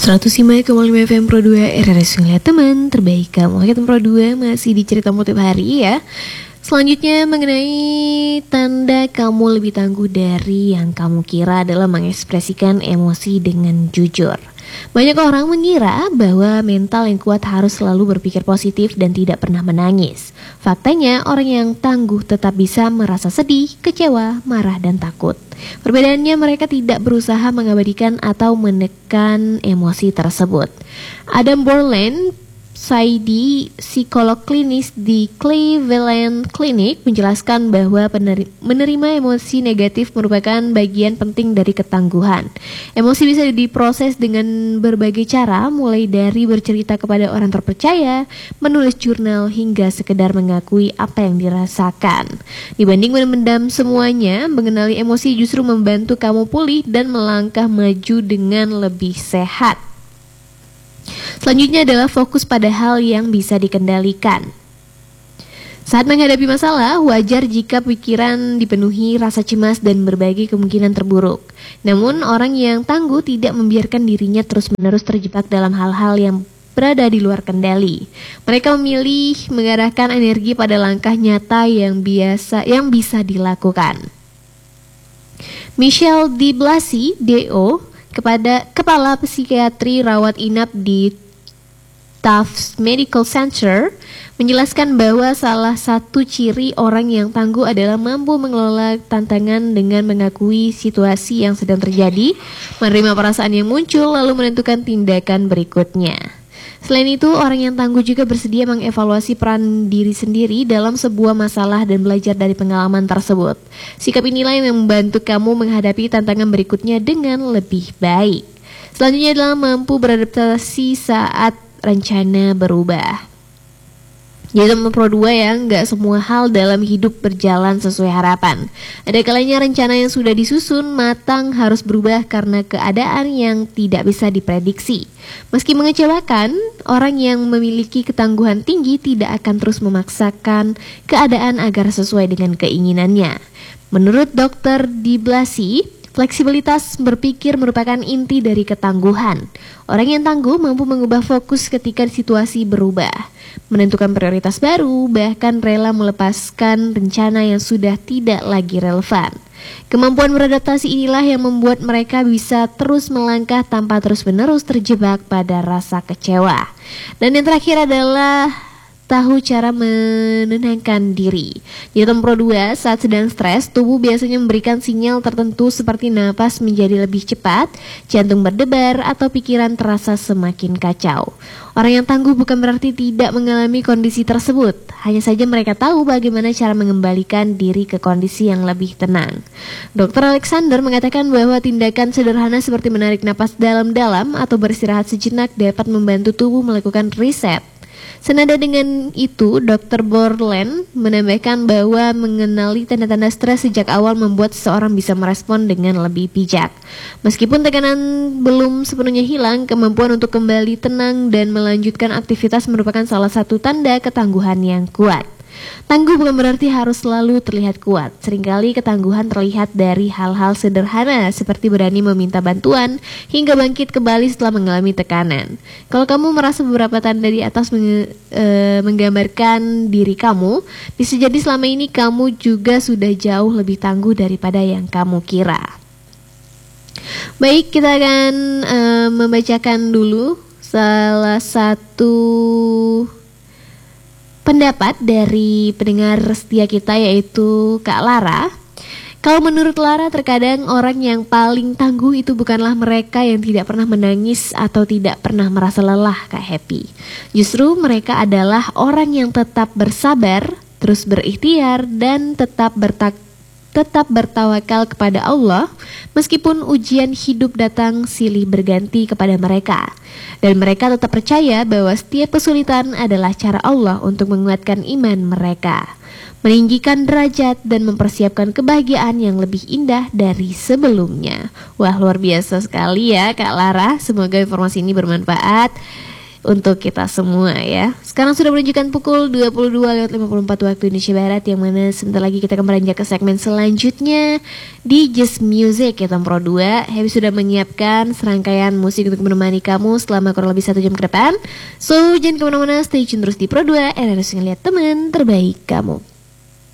105,5 FM Pro 2 RRS Ngeliat Teman terbaik kamu. Ngeliat Pro 2 masih di cerita motif hari ya. Selanjutnya mengenai tanda kamu lebih tangguh dari yang kamu kira adalah mengekspresikan emosi dengan jujur. Banyak orang mengira bahwa mental yang kuat harus selalu berpikir positif dan tidak pernah menangis. Faktanya, orang yang tangguh tetap bisa merasa sedih, kecewa, marah, dan takut. Perbedaannya, mereka tidak berusaha mengabadikan atau menekan emosi tersebut. Adam Borland, Psyd, psikolog klinis di Cleveland Clinic, menjelaskan bahwa menerima emosi negatif merupakan bagian penting dari ketangguhan. Emosi bisa diproses dengan berbagai cara, mulai dari bercerita kepada orang terpercaya, menulis jurnal, hingga sekedar mengakui apa yang dirasakan. Dibanding memendam semuanya, mengenali emosi justru membantu kamu pulih dan melangkah maju dengan lebih sehat. Selanjutnya adalah fokus pada hal yang bisa dikendalikan. Saat menghadapi masalah, wajar jika pikiran dipenuhi rasa cemas dan berbagai kemungkinan terburuk. Namun, orang yang tangguh tidak membiarkan dirinya terus-menerus terjebak dalam hal-hal yang berada di luar kendali. Mereka memilih mengarahkan energi pada langkah nyata yang bisa dilakukan. Michelle de Blasi, DO, kepala psikiatri rawat inap di Tufts Medical Center, menjelaskan bahwa salah satu ciri orang yang tangguh adalah mampu mengelola tantangan dengan mengakui situasi yang sedang terjadi, menerima perasaan yang muncul, lalu menentukan tindakan berikutnya. Selain itu, orang yang tangguh juga bersedia mengevaluasi peran diri sendiri dalam sebuah masalah dan belajar dari pengalaman tersebut. Sikap inilah yang membantu kamu menghadapi tantangan berikutnya dengan lebih baik. Selanjutnya adalah mampu beradaptasi saat rencana berubah. Jadi teman Pro 2 ya, nggak semua hal dalam hidup berjalan sesuai harapan. Ada kalanya rencana yang sudah disusun matang harus berubah karena keadaan yang tidak bisa diprediksi. Meski mengecewakan, orang yang memiliki ketangguhan tinggi tidak akan terus memaksakan keadaan agar sesuai dengan keinginannya. Menurut Dr. de Blasi, fleksibilitas berpikir merupakan inti dari ketangguhan. Orang yang tangguh mampu mengubah fokus ketika situasi berubah, menentukan prioritas baru, bahkan rela melepaskan rencana yang sudah tidak lagi relevan. Kemampuan beradaptasi inilah yang membuat mereka bisa terus melangkah tanpa terus-menerus terjebak pada rasa kecewa. Dan yang terakhir adalah tahu cara menenangkan diri. Di Pro 2, saat sedang stres, tubuh biasanya memberikan sinyal tertentu seperti napas menjadi lebih cepat, jantung berdebar, atau pikiran terasa semakin kacau. Orang yang tangguh bukan berarti tidak mengalami kondisi tersebut, hanya saja mereka tahu bagaimana cara mengembalikan diri ke kondisi yang lebih tenang. Dr. Alexander mengatakan bahwa tindakan sederhana seperti menarik napas dalam-dalam atau beristirahat sejenak dapat membantu tubuh melakukan reset. Senada dengan itu, Dr. Borland menambahkan bahwa mengenali tanda-tanda stres sejak awal membuat seseorang bisa merespon dengan lebih bijak. Meskipun tekanan belum sepenuhnya hilang, kemampuan untuk kembali tenang dan melanjutkan aktivitas merupakan salah satu tanda ketangguhan yang kuat. Tangguh bukan berarti harus selalu terlihat kuat. Seringkali ketangguhan terlihat dari hal-hal sederhana seperti berani meminta bantuan hingga bangkit kembali setelah mengalami tekanan. Kalau kamu merasa beberapa tanda di atas menggambarkan diri kamu, bisa jadi selama ini kamu juga sudah jauh lebih tangguh daripada yang kamu kira. Baik, kita akan membacakan dulu salah satu pendapat dari pendengar setia kita, yaitu Kak Lara. Kalau menurut Lara, terkadang orang yang paling tangguh itu bukanlah mereka yang tidak pernah menangis atau tidak pernah merasa lelah, Kak Happy. Justru mereka adalah orang yang tetap bersabar, terus berikhtiar, dan tetap bertawakal kepada Allah meskipun ujian hidup datang silih berganti kepada mereka. Dan mereka tetap percaya bahwa setiap kesulitan adalah cara Allah untuk menguatkan iman mereka, meninggikan derajat dan mempersiapkan kebahagiaan yang lebih indah dari sebelumnya. Wah, luar biasa sekali ya Kak Lara. Semoga informasi ini bermanfaat. untuk kita semua ya. Sekarang sudah menunjukkan pukul 22:54 waktu Indonesia Barat, yang mana sebentar lagi kita akan beranjak ke segmen selanjutnya di Just Music ya Pro 2. Happy sudah menyiapkan serangkaian musik untuk menemani kamu selama kurang lebih 1 jam ke depan. So jangan kemana-mana, stay tune terus di Pro 2, RRS ngeliat teman terbaik kamu.